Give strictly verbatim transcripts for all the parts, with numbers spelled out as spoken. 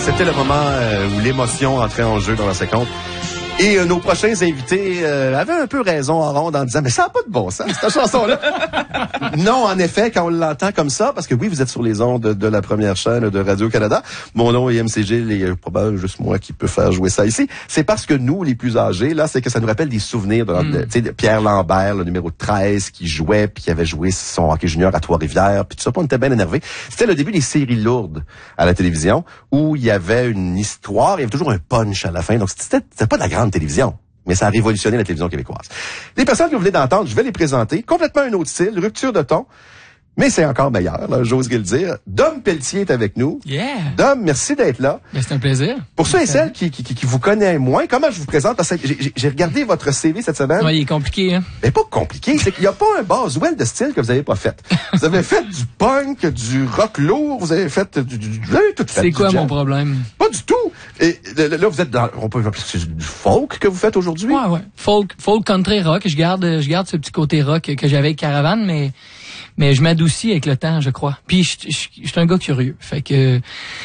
C'était le moment euh, où l'émotion entrait en jeu dans la séquence. Et euh, nos prochains invités euh, avaient un peu raison en ronde en disant « Mais ça n'a pas de bon sens, cette chanson-là! » Non, en effet, quand on l'entend comme ça, parce que oui, vous êtes sur les ondes de, de la première chaîne de Radio-Canada. Mon nom est M C G, il y a probablement juste moi qui peut faire jouer ça ici. C'est parce que nous, les plus âgés, là, c'est que ça nous rappelle des souvenirs de, mm. de, tu sais, de Pierre Lambert, le numéro treize, qui jouait, puis qui avait joué son hockey junior à Trois-Rivières, puis tout ça, puis on était bien énervés. C'était le début des séries lourdes à la télévision, où il y avait une histoire, il y avait toujours un punch à la fin, donc c'était, c'était pas de la grande télévision, mais ça a révolutionné la télévision québécoise. Les personnes que vous venez d'entendre, je vais les présenter. Complètement un autre style, rupture de ton, mais c'est encore meilleur, là, j'ose le dire. Dom Pelletier est avec nous. Yeah! Dom, merci d'être là. Ben, c'est un plaisir. Pour ceux et celles qui, qui, qui, qui vous connaissent moins, comment je vous présente? Parce que j'ai, j'ai regardé votre C V cette semaine. Ouais, il est compliqué, hein? Mais pas compliqué, c'est qu'il n'y a pas un Boswell de style que vous avez pas fait. Vous avez fait du punk, du rock lourd, vous avez fait du... du, du vous avez tout fait. C'est quoi jazz. mon problème? Pas du tout. Et là, vous êtes dans... On peut c'est du folk que vous faites aujourd'hui? Ouais, ouais. Folk, folk country rock. Je garde, je garde ce petit côté rock que j'avais avec Caravane, mais... Mais je m'adoucis avec le temps, je crois. Puis je, je, je suis un gars curieux, fait que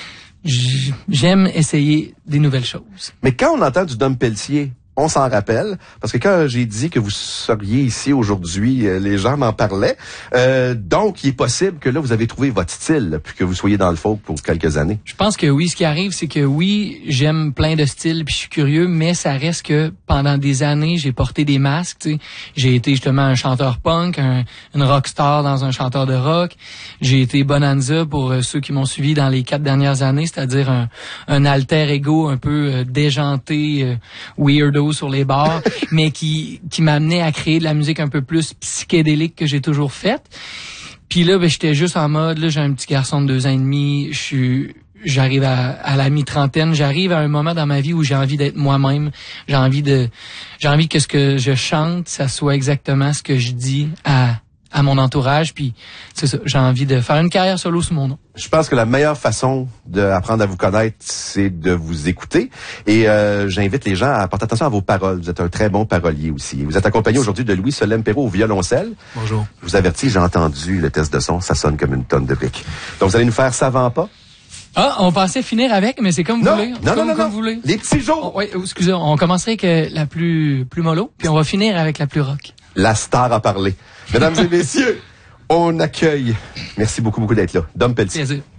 j'aime essayer des nouvelles choses. Mais quand on entend du Dom Pelletier, on s'en rappelle, parce que quand j'ai dit que vous seriez ici aujourd'hui, les gens m'en parlaient. Euh, donc, il est possible que là, vous avez trouvé votre style, puis que vous soyez dans le folk pour quelques années. Je pense que oui. Ce qui arrive, c'est que oui, j'aime plein de styles, puis je suis curieux, mais ça reste que pendant des années, j'ai porté des masques. Tu sais. J'ai été justement un chanteur punk, un, une rockstar dans un chanteur de rock. J'ai été Bonanza pour euh, ceux qui m'ont suivi dans les quatre dernières années, c'est-à-dire un, un alter ego un peu euh, déjanté, euh, weirdo sur les bars, mais qui qui m'amenait à créer de la musique un peu plus psychédélique que j'ai toujours faite. Puis là, ben j'étais juste en mode, là j'ai un petit garçon de deux ans et demi, je suis j'arrive à, à la mi-trentaine, j'arrive à un moment dans ma vie où j'ai envie d'être moi-même, j'ai envie de j'ai envie que ce que je chante, ça soit exactement ce que je dis à à mon entourage, puis c'est ça, j'ai envie de faire une carrière solo sous mon nom. Je pense que la meilleure façon d'apprendre à vous connaître, c'est de vous écouter. Et euh, j'invite les gens à porter attention à vos paroles. Vous êtes un très bon parolier aussi. Vous êtes accompagné aujourd'hui de Louis Solem Perrault au violoncelle. Bonjour. Je vous avertis, j'ai entendu le test de son, ça sonne comme une tonne de briques. Donc vous allez nous faire Savant pas. Ah, on pensait finir avec, mais c'est comme non, vous voulez. Non, c'est non, comme, non, comme non. vous voulez. Les petits jours. Oh, oui, excusez, on commencerait avec la plus plus mollo, puis on va finir avec la plus rock. La star a parlé. Mesdames et messieurs, on accueille. Merci beaucoup, beaucoup d'être là. Dom Pelletier. Plaisir.